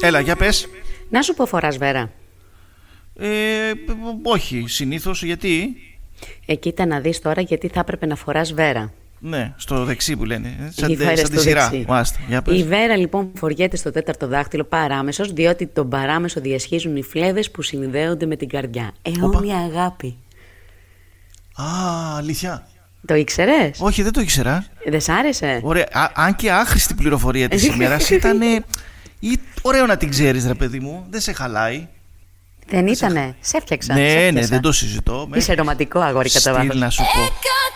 Έλα, για πες. Να σου πω, φοράς βέρα? Όχι, συνήθως, γιατί? Κοίτα να δεις τώρα, γιατί θα έπρεπε να φοράς βέρα. Ναι, στο δεξί που λένε. Η βέρα σαν τη σειρά. Η βέρα λοιπόν φοριέται στο τέταρτο δάχτυλο παράμεσος, διότι τον παράμεσο διασχίζουν οι φλέβες που συνδέονται με την καρδιά. Αιώνια αγάπη. Α, αλήθεια. Το ήξερες? Όχι, δεν το ήξερα. Δεν σ' άρεσε? Ωραία. Αν και άχρηστη πληροφορία της ημέρας ήταν. Ωραίο να την ξέρεις, ρε παιδί μου. Δεν σε χαλάει. Δεν ήτανε? Σε έφτιαξα. Ναι, δεν το συζητώ. Είσαι ρομαντικό αγόρι κατά βάθος. Στυλ να σου πω.